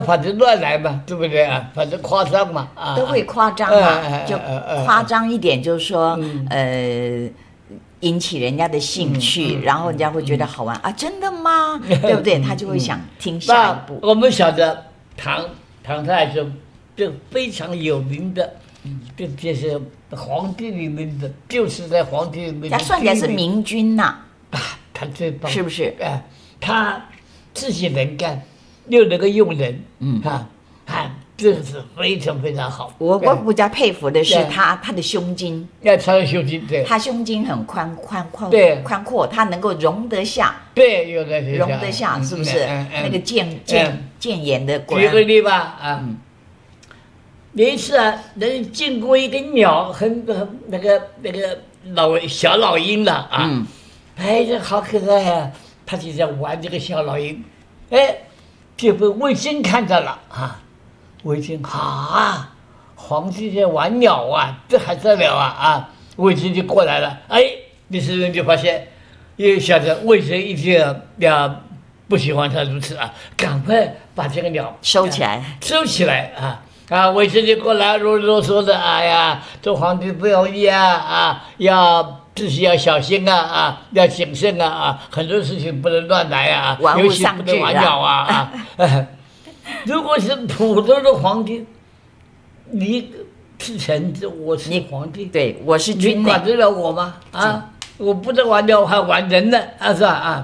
反正乱来嘛，对不对啊？反正夸张嘛， 都会夸张嘛，就夸张一点，就是说，引起人家的兴趣，然后人家会觉得好玩啊，真的吗？对不对？他就会想听下一步。 我们晓得唐太宗这非常有名的，这是皇帝里面的，就是在皇帝里面的， 他算起来是明君呐， 他最棒， 是不是？ 他自己能干，又能够用人，这个是非常非常好。 我比较佩服的是他的胸襟， 他的胸襟，对， 他胸襟很宽阔，他能够容得下， 对， 容得下，是不是？那个剑眼的。 举个例吧，有一次人经过一个鸟，那个小老鹰了啊，这好可爱啊，他就在玩这个小老鹰，就被魏征看到了啊。魏征皇帝在玩鸟啊，这还得了啊！魏征就过来了，李世民就发现，又晓得魏征一定要不喜欢他如此啊，赶快把这个鸟收起来魏征就过来啰嗦的，哎呀，做皇帝不容易要自己要小心要谨慎很多事情不能乱来玩物尤其不能玩鸟如果是普通的皇帝，你是臣子，我是皇帝， 对，我是君， 你管得了我吗？我不能玩鸟，还玩人呢，是吧？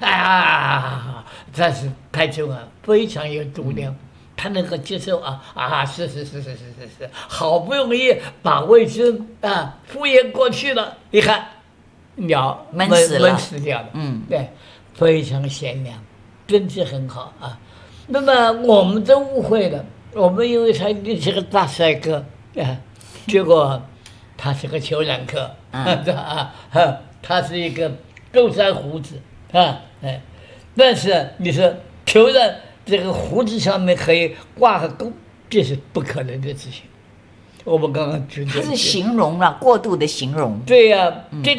但是太宗非常有度量，他能够接受是，好不容易把魏征敷衍过去了，你看鸟闷死掉了，对，非常贤良，真是很好啊。那么我们都误会了，我们以为他是个大帅哥结果他是个虬髯客他是一个够山胡子但是你说虬髯这个胡子上面可以挂个钩，这是不可能的事情。我们刚刚觉得他是形容了，过度的形容。 对这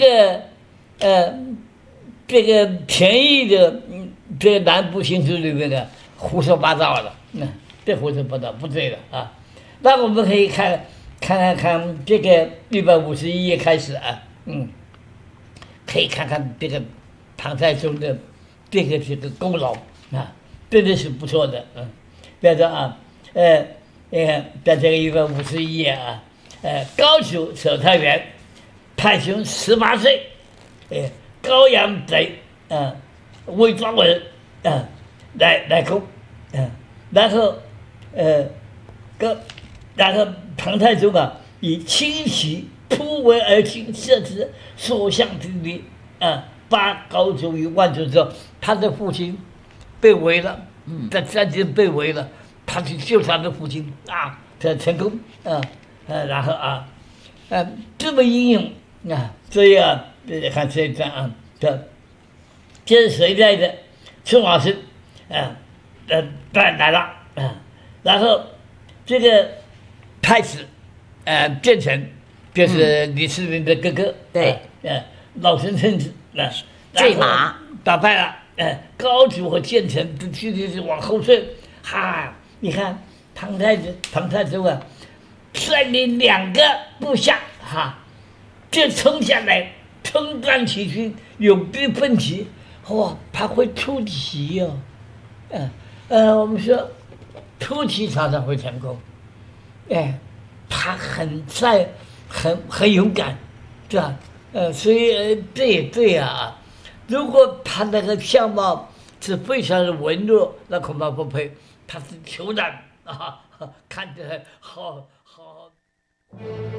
个便宜的这个南部新书里面的胡说八道了，这胡说八道不对的那我们可以看这个151页开始可以看看这个唐太宗的这个功劳真的是不错的比如说在这个151页高祖守太原，太宗18岁，高阳贼魏庄文来攻然后唐太宗以轻骑突围而进，射之所向披靡拔高祖于万族之后，他的父亲被围了，在战争被围了，他去救他的父亲这成功然后这么英勇所以看这一段这是谁来的？孙老师来了然后这个太子建成就是李世民的哥哥， 对老臣称子坠马打败了高祖和建成的距离是往后退你看唐太宗率领2个部下就冲下来，冲冠起军，勇逼奋起，他会突骑我们说突骑常常会成功他很勇敢，是吧？所以这也对如果他那个相貌是非常的文弱，那恐怕不配。他是虬髯看起来好。